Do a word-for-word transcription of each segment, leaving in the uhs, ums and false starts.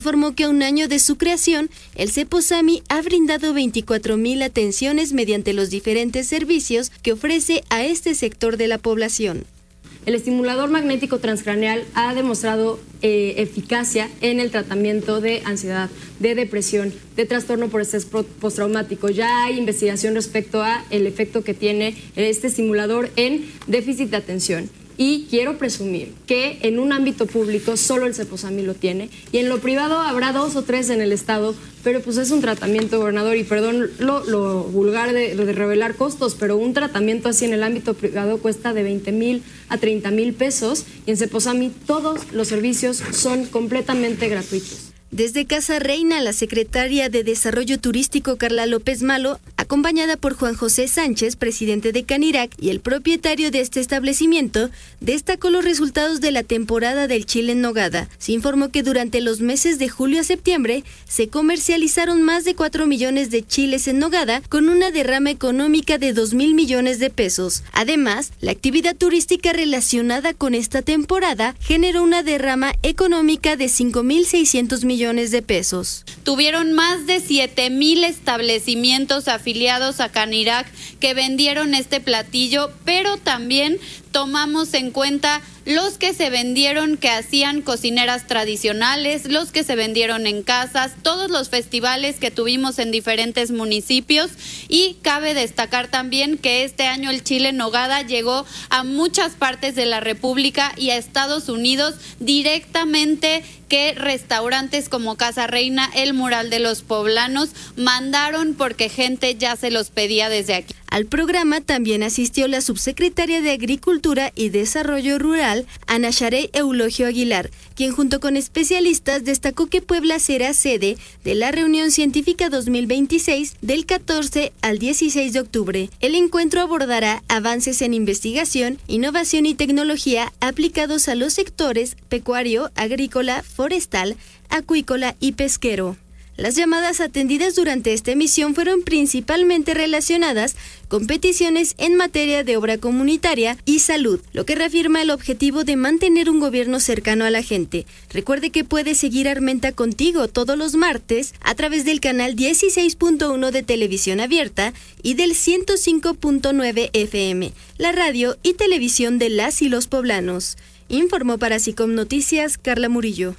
Informó que a un año de su creación, el Ceposami ha brindado veinticuatro mil atenciones mediante los diferentes servicios que ofrece a este sector de la población. El estimulador magnético transcraneal ha demostrado eh, eficacia en el tratamiento de ansiedad, de depresión, de trastorno por estrés postraumático. Ya hay investigación respecto a el efecto que tiene este estimulador en déficit de atención. Y quiero presumir que en un ámbito público solo el Ceposami lo tiene y en lo privado habrá dos o tres en el estado, pero pues es un tratamiento, gobernador, y perdón lo, lo vulgar de, de revelar costos, pero un tratamiento así en el ámbito privado cuesta de veinte mil a treinta mil pesos y en Ceposami todos los servicios son completamente gratuitos. Desde Casa Reina, la secretaria de Desarrollo Turístico Carla López Malo, acompañada por Juan José Sánchez, presidente de Canirac y el propietario de este establecimiento, destacó los resultados de la temporada del chile en nogada. Se informó que durante los meses de julio a septiembre se comercializaron más de cuatro millones de chiles en nogada con una derrama económica de dos mil millones de pesos. Además, la actividad turística relacionada con esta temporada generó una derrama económica de cinco mil seiscientos millones de pesos. Tuvieron más de siete mil establecimientos afiliados a Canirac que vendieron este platillo, pero también tomamos en cuenta los que se vendieron que hacían cocineras tradicionales, los que se vendieron en casas, todos los festivales que tuvimos en diferentes municipios, y cabe destacar también que este año el chile en nogada llegó a muchas partes de la República y a Estados Unidos directamente, que restaurantes como Casa Reina, El Mural de los Poblanos mandaron porque gente ya se los pedía desde aquí. Al programa también asistió la subsecretaria de Agricultura y Desarrollo Rural, Ana Sharey Eulogio Aguilar, quien junto con especialistas destacó que Puebla será sede de la Reunión Científica dos mil veintiséis del catorce al dieciséis de octubre. El encuentro abordará avances en investigación, innovación y tecnología aplicados a los sectores pecuario, agrícola, forestal, acuícola y pesquero. Las llamadas atendidas durante esta emisión fueron principalmente relacionadas con peticiones en materia de obra comunitaria y salud, lo que reafirma el objetivo de mantener un gobierno cercano a la gente. Recuerde que puede seguir Armenta Contigo todos los martes a través del canal dieciséis punto uno de Televisión Abierta y del ciento cinco punto nueve F M, la radio y televisión de las y los poblanos. Informó para SICOM Noticias Carla Murillo.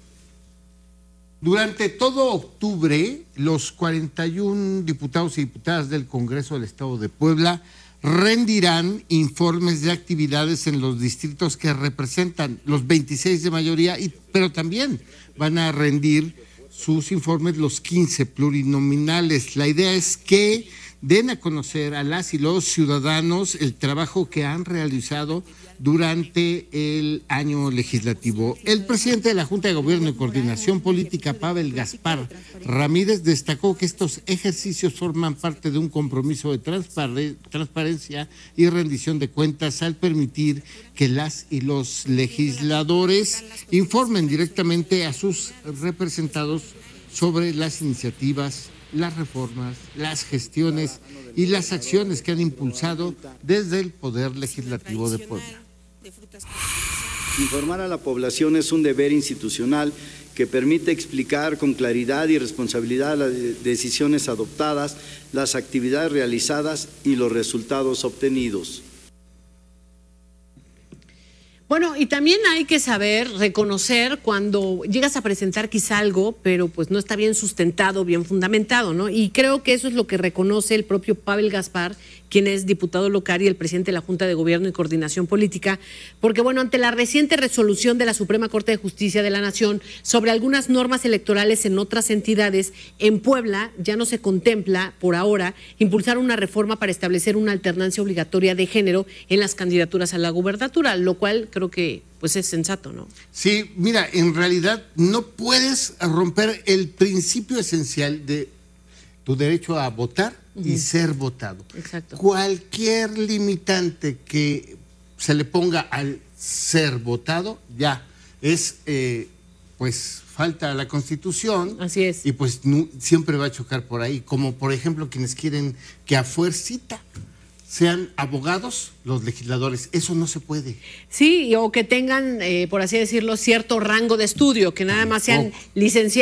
Durante todo octubre, los cuarenta y uno diputados y diputadas del Congreso del Estado de Puebla rendirán informes de actividades en los distritos que representan los veintiséis de mayoría, y, pero también van a rendir sus informes los quince plurinominales. La idea es que den a conocer a las y los ciudadanos el trabajo que han realizado durante el año legislativo. El presidente de la Junta de Gobierno y Coordinación Política, Pavel Gaspar Ramírez, destacó que estos ejercicios forman parte de un compromiso de transparen- transparencia y rendición de cuentas al permitir que las y los legisladores informen directamente a sus representados sobre las iniciativas, las reformas, las gestiones y las acciones que han impulsado desde el Poder Legislativo de Puebla. Informar a la población es un deber institucional que permite explicar con claridad y responsabilidad las decisiones adoptadas, las actividades realizadas y los resultados obtenidos. Bueno, y también hay que saber reconocer cuando llegas a presentar quizá algo, pero pues no está bien sustentado, bien fundamentado, ¿no? Y creo que eso es lo que reconoce el propio Pavel Gaspar, quien es diputado local y el presidente de la Junta de Gobierno y Coordinación Política, porque bueno, ante la reciente resolución de la Suprema Corte de Justicia de la Nación sobre algunas normas electorales en otras entidades, en Puebla ya no se contempla, por ahora, impulsar una reforma para establecer una alternancia obligatoria de género en las candidaturas a la gubernatura, lo cual creo que pues es sensato, ¿no? Sí, mira, en realidad no puedes romper el principio esencial de tu derecho a votar uh-huh. y ser votado. Exacto. Cualquier limitante que se le ponga al ser votado ya es, eh, pues, falta a la Constitución. Así es. Y pues no, siempre va a chocar por ahí, como por ejemplo quienes quieren que a fuercita sean abogados los legisladores. Eso no se puede. Sí, o que tengan, eh, por así decirlo, cierto rango de estudio, que nada más sean licenciados